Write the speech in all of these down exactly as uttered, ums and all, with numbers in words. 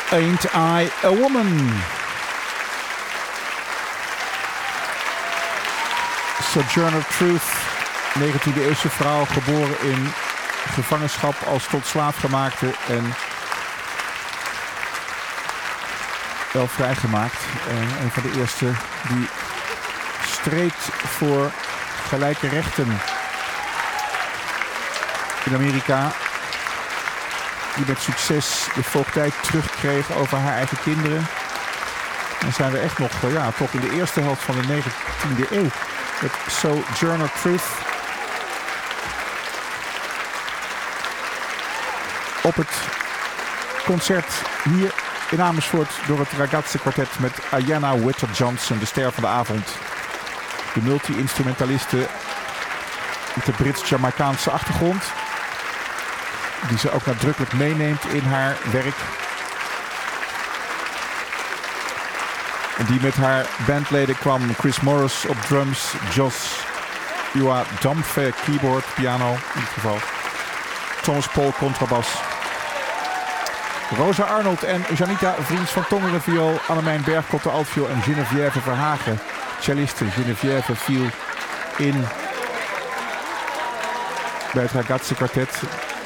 Ain't I a Woman? Sojourner Truth, negentiende eeuwse vrouw, geboren in gevangenschap als tot slaafgemaakte en wel vrijgemaakt. Uh, een van de eerste die streed voor gelijke rechten in Amerika. Die met succes de voogdij terugkreeg over haar eigen kinderen. Dan zijn we echt nog, ja, toch in de eerste helft van de negentiende eeuw. Met Sojourner Truth. Op het concert hier in Amersfoort door het Ragazzi Quartet met Ayanna Whitter-Johnson, de ster van de avond. De multi-instrumentaliste met de Brits-Jamaicaanse achtergrond. Die ze ook nadrukkelijk meeneemt in haar werk. En die met haar bandleden kwam Chris Morris op drums, Jos Ua Dampfe keyboard, piano in dit geval. Thomas Paul contrabas. Rosa Arnold en Janita Vriends van Tongeren viool, Annemijn Bergkotte altviool en Geneviève Verhagen, celliste. Geneviève viel in bij het Ragazzi Quartet.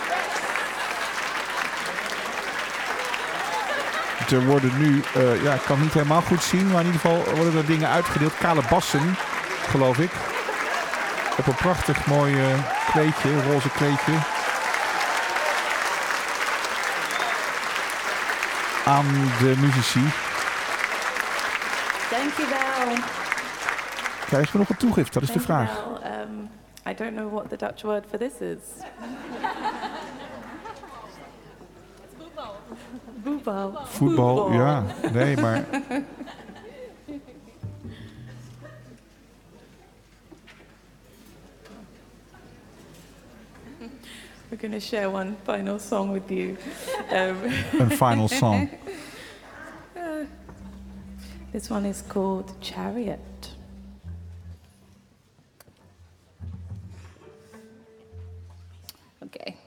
Er worden nu, uh, ja, ik kan het niet helemaal goed zien, maar in ieder geval worden er dingen uitgedeeld. Kale bassen, geloof ik. Op een prachtig mooi uh, kleedje, roze kleedje. Aan de muzici. Dankjewel. Krijgen we nog een toegift? Dat is de vraag. Um, I don't know what the Dutch word for this is. Voetbal. Voetbal, ja. Nee, maar... We're going to share one final song with you. Um, Een final song. uh, this one is called Chariot. Okay.